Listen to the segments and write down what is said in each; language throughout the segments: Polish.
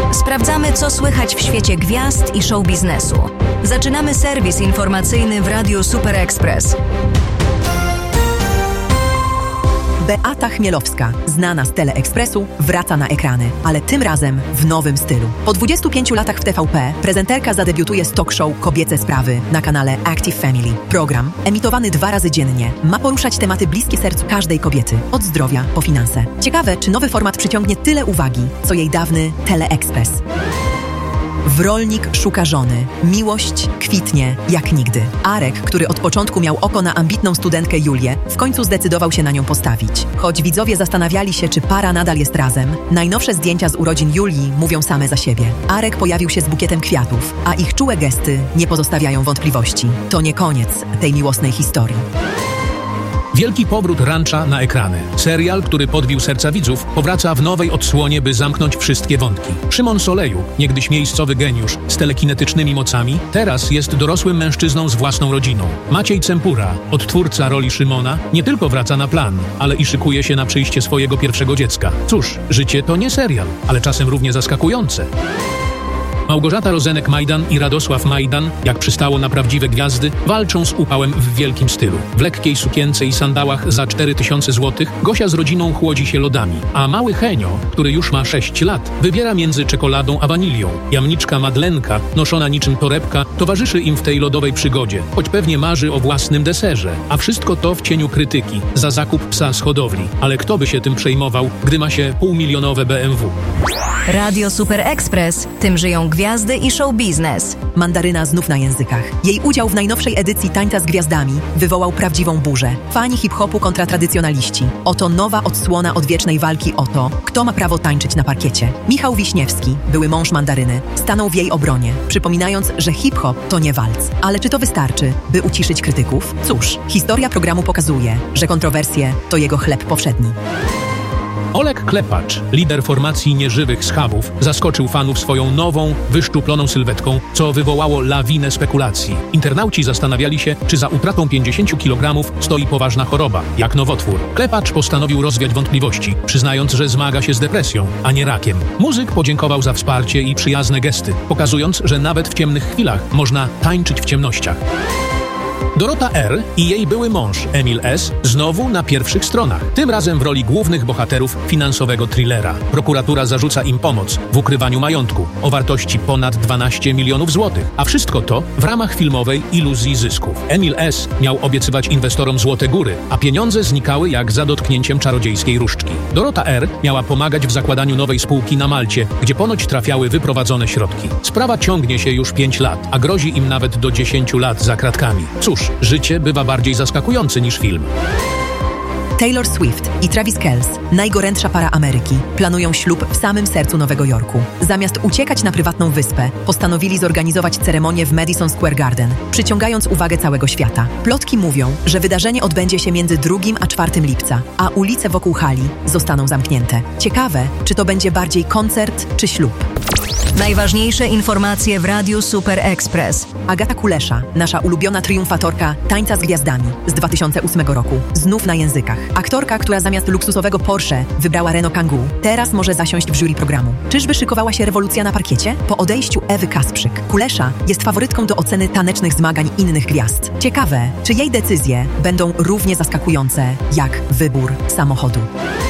Sprawdzamy, co słychać w świecie gwiazd i show biznesu. Zaczynamy serwis informacyjny w Radiu Super Express. Beata Chmielowska, znana z Teleekspresu, wraca na ekrany, ale tym razem w nowym stylu. Po 25 latach w TVP prezenterka zadebiutuje z talk show Kobiece Sprawy na kanale Active Family. Program, emitowany 2 razy dziennie, ma poruszać tematy bliskie sercu każdej kobiety, od zdrowia po finanse. Ciekawe, czy nowy format przyciągnie tyle uwagi, co jej dawny Teleekspres. Wrolnik szuka żony. Miłość kwitnie jak nigdy. Arek, który od początku miał oko na ambitną studentkę Julię, w końcu zdecydował się na nią postawić. Choć widzowie zastanawiali się, czy para nadal jest razem, najnowsze zdjęcia z urodzin Julii mówią same za siebie. Arek pojawił się z bukietem kwiatów, a ich czułe gesty nie pozostawiają wątpliwości. To nie koniec tej miłosnej historii. Wielki powrót Rancha na ekrany. Serial, który podbił serca widzów, powraca w nowej odsłonie, by zamknąć wszystkie wątki. Szymon Soleju, niegdyś miejscowy geniusz z telekinetycznymi mocami, teraz jest dorosłym mężczyzną z własną rodziną. Maciej Cempura, odtwórca roli Szymona, nie tylko wraca na plan, ale i szykuje się na przyjście swojego pierwszego dziecka. Cóż, życie to nie serial, ale czasem równie zaskakujące. Małgorzata Rozenek-Majdan i Radosław Majdan, jak przystało na prawdziwe gwiazdy, walczą z upałem w wielkim stylu. W lekkiej sukience i sandałach za 4000 zł Gosia z rodziną chłodzi się lodami, a mały Henio, który już ma 6 lat, wybiera między czekoladą a wanilią. Jamniczka Madlenka, noszona niczym torebka, towarzyszy im w tej lodowej przygodzie, choć pewnie marzy o własnym deserze. A wszystko to w cieniu krytyki za zakup psa z hodowli. Ale kto by się tym przejmował, gdy ma się półmilionowe BMW? Radio Super Express. Tym żyją gwiazdy i show biznes. Mandaryna znów na językach. Jej udział w najnowszej edycji Tańca z Gwiazdami wywołał prawdziwą burzę. Fani hip-hopu kontra tradycjonaliści. Oto nowa odsłona odwiecznej walki o to, kto ma prawo tańczyć na parkiecie. Michał Wiśniewski, były mąż Mandaryny, stanął w jej obronie, przypominając, że hip-hop to nie walc. Ale czy to wystarczy, by uciszyć krytyków? Cóż, historia programu pokazuje, że kontrowersje to jego chleb powszedni. Oleg Klepacz, lider formacji nieżywych schabów, zaskoczył fanów swoją nową, wyszczuploną sylwetką, co wywołało lawinę spekulacji. Internauci zastanawiali się, czy za utratą 50 kg stoi poważna choroba, jak nowotwór. Klepacz postanowił rozwiać wątpliwości, przyznając, że zmaga się z depresją, a nie rakiem. Muzyk podziękował za wsparcie i przyjazne gesty, pokazując, że nawet w ciemnych chwilach można tańczyć w ciemnościach. Dorota R. i jej były mąż, Emil S., znowu na pierwszych stronach. Tym razem w roli głównych bohaterów finansowego thrillera. Prokuratura zarzuca im pomoc w ukrywaniu majątku o wartości ponad 12 milionów złotych. A wszystko to w ramach filmowej iluzji zysków. Emil S. miał obiecywać inwestorom złote góry, a pieniądze znikały jak za dotknięciem czarodziejskiej różdżki. Dorota R. miała pomagać w zakładaniu nowej spółki na Malcie, gdzie ponoć trafiały wyprowadzone środki. Sprawa ciągnie się już 5 lat, a grozi im nawet do 10 lat za kratkami. Cóż, życie bywa bardziej zaskakujące niż film. Taylor Swift i Travis Kelce, najgorętsza para Ameryki, planują ślub w samym sercu Nowego Jorku. Zamiast uciekać na prywatną wyspę, postanowili zorganizować ceremonię w Madison Square Garden, przyciągając uwagę całego świata. Plotki mówią, że wydarzenie odbędzie się między 2 a 4 lipca, a ulice wokół hali zostaną zamknięte. Ciekawe, czy to będzie bardziej koncert czy ślub. Najważniejsze informacje w Radiu Super Express. Agata Kulesza, nasza ulubiona triumfatorka Tańca z Gwiazdami z 2008 roku, znów na językach. Aktorka, która zamiast luksusowego Porsche wybrała Renault Kangoo, teraz może zasiąść w jury programu. Czyżby szykowała się rewolucja na parkiecie? Po odejściu Ewy Kasprzyk, Kulesza jest faworytką do oceny tanecznych zmagań innych gwiazd. Ciekawe, czy jej decyzje będą równie zaskakujące jak wybór samochodu.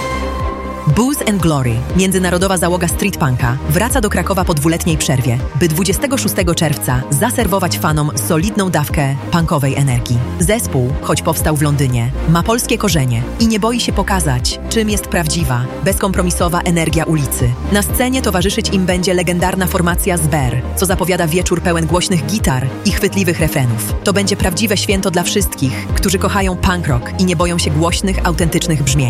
Booze and Glory, międzynarodowa załoga street punka, wraca do Krakowa po 2-letniej przerwie, by 26 czerwca zaserwować fanom solidną dawkę punkowej energii. Zespół, choć powstał w Londynie, ma polskie korzenie i nie boi się pokazać, czym jest prawdziwa, bezkompromisowa energia ulicy. Na scenie towarzyszyć im będzie legendarna formacja Zber, co zapowiada wieczór pełen głośnych gitar i chwytliwych refrenów. To będzie prawdziwe święto dla wszystkich, którzy kochają punk rock i nie boją się głośnych, autentycznych brzmień.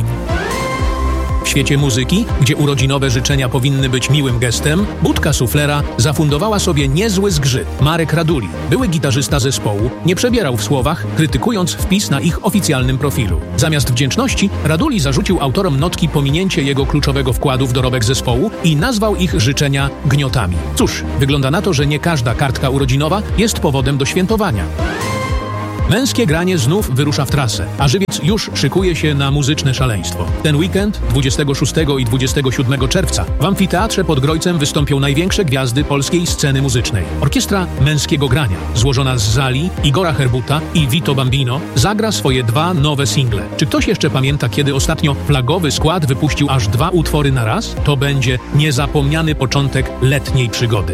W świecie muzyki, gdzie urodzinowe życzenia powinny być miłym gestem, budka suflera zafundowała sobie niezły zgrzyt. Marek Raduli, były gitarzysta zespołu, nie przebierał w słowach, krytykując wpis na ich oficjalnym profilu. Zamiast wdzięczności, Raduli zarzucił autorom notki pominięcie jego kluczowego wkładu w dorobek zespołu i nazwał ich życzenia gniotami. Cóż, wygląda na to, że nie każda kartka urodzinowa jest powodem do świętowania. Męskie granie znów wyrusza w trasę, a Żywiec już szykuje się na muzyczne szaleństwo. Ten weekend, 26 i 27 czerwca, w Amfiteatrze pod Grojcem wystąpią największe gwiazdy polskiej sceny muzycznej. Orkiestra Męskiego Grania, złożona z Zali, Igora Herbuta i Vito Bambino, zagra swoje 2 nowe single. Czy ktoś jeszcze pamięta, kiedy ostatnio flagowy skład wypuścił aż 2 utwory na raz? To będzie niezapomniany początek letniej przygody.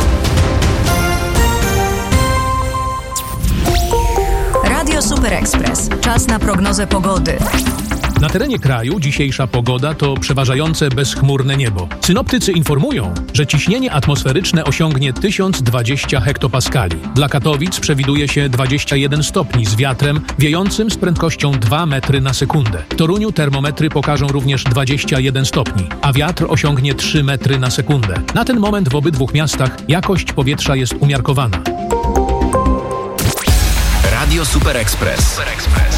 Radio Super Express. Czas na prognozę pogody. Na terenie kraju dzisiejsza pogoda to przeważające bezchmurne niebo. Synoptycy informują, że ciśnienie atmosferyczne osiągnie 1020 hektopaskali. Dla Katowic przewiduje się 21 stopni z wiatrem wiejącym z prędkością 2 metry na sekundę. W Toruniu termometry pokażą również 21 stopni, a wiatr osiągnie 3 metry na sekundę. Na ten moment w obydwu miastach jakość powietrza jest umiarkowana. Radio Super Express.